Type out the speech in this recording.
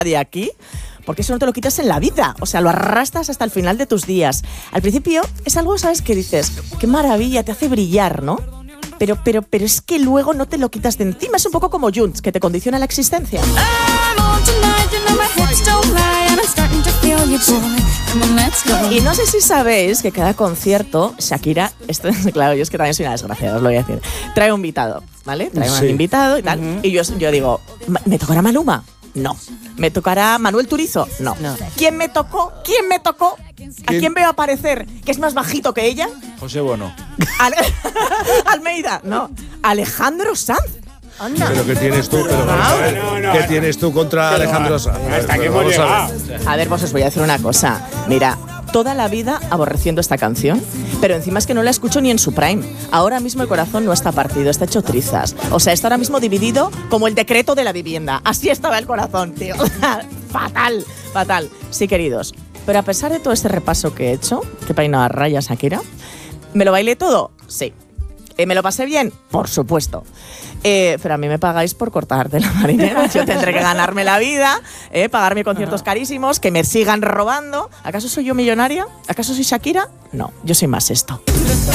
de aquí, porque eso no te lo quitas en la vida, o sea, lo arrastras hasta el final de tus días. Al principio es algo, ¿sabes?, que dices, qué maravilla, te hace brillar, ¿no? Pero es que luego no te lo quitas de encima, es un poco como Junts, que te condiciona la existencia. Y no sé si sabéis que cada concierto, Shakira, esto es claro, yo es que también soy una desgraciada, os lo voy a decir, trae un invitado, ¿vale? Trae un invitado y tal, y yo digo, ¿me tocará Maluma? No. ¿Me tocará Manuel Turizo? No. ¿Quién me tocó? ¿A quién veo aparecer que es más bajito que ella? José Bono. Almeida, no. Alejandro Sanz. Anda. ¿Pero qué tienes tú? ¿Qué tienes tú contra Alejandro Sanz? Hasta que hemos llegado. A ver, pues os voy a decir una cosa. Mira, toda la vida aborreciendo esta canción, pero encima es que no la escucho ni en su prime. Ahora mismo el corazón no está partido, está hecho trizas. O sea, está ahora mismo dividido como el decreto de la vivienda. Así estaba el corazón, tío. Fatal. Sí, queridos. Pero a pesar de todo este repaso que he hecho, que peinado a rayas, Shakira, ¿me lo bailé todo? Sí. ¿Me lo pasé bien? Por supuesto. Pero a mí me pagáis por cortarte la marinera. Yo tendré que ganarme la vida, pagarme conciertos carísimos, que me sigan robando. ¿Acaso soy yo millonaria? ¿Acaso soy Shakira? No, yo soy más esto.